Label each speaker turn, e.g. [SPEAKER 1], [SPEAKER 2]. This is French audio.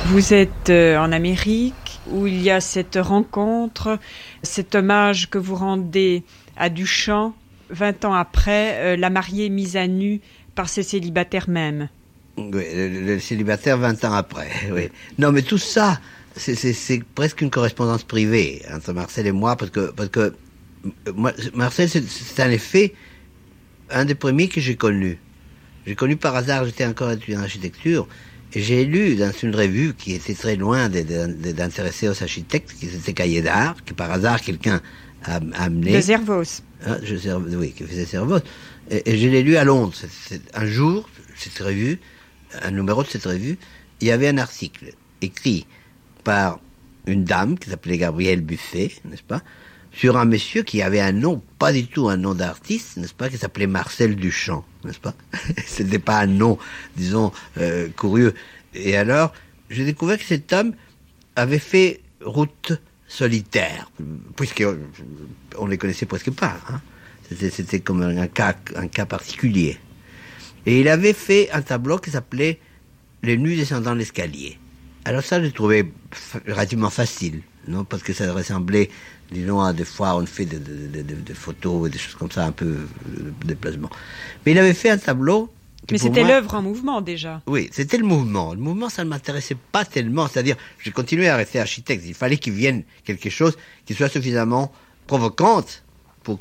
[SPEAKER 1] Vous êtes en Amérique, où il y a cette rencontre, cet hommage que vous rendez à Duchamp, 20 ans après, la mariée mise à nu par ses célibataires même.
[SPEAKER 2] Oui, le célibataire 20 ans après, oui. Non, mais tout ça, c'est presque une correspondance privée entre Marcel et moi, parce que moi, Marcel, c'est en effet un des premiers que j'ai connu. J'ai connu par hasard, j'étais encore étudiant en architecture, et j'ai lu dans une revue qui était très loin d'intéresser aux architectes, qui était Cahiers d'art, que par hasard quelqu'un a amené.
[SPEAKER 1] De Servoz.
[SPEAKER 2] Ah, oui, qui faisait Servoz. Et je l'ai lu à Londres. Un jour, cette revue, un numéro de cette revue, il y avait un article écrit par une dame qui s'appelait Gabrielle Buffet, n'est-ce pas, sur un monsieur qui avait un nom, pas du tout un nom d'artiste, n'est-ce pas, qui s'appelait Marcel Duchamp, n'est-ce pas. C'était pas un nom, disons, curieux. Et alors, j'ai découvert que cet homme avait fait route solitaire, puisqu'on ne les connaissait presque pas, hein. C'était comme un cas particulier. Et il avait fait un tableau qui s'appelait Les nues descendant l'escalier. Alors ça, je le trouvais relativement facile, non, parce que ça ressemblait, disons, à des fois on fait des photos et des choses comme ça, un peu de déplacement. Mais il avait fait un tableau.
[SPEAKER 1] Mais c'était l'œuvre en mouvement déjà.
[SPEAKER 2] Oui, c'était le mouvement. Le mouvement, ça ne m'intéressait pas tellement. C'est-à-dire, j'ai continué à rester architecte. Il fallait qu'il vienne quelque chose qui soit suffisamment provocante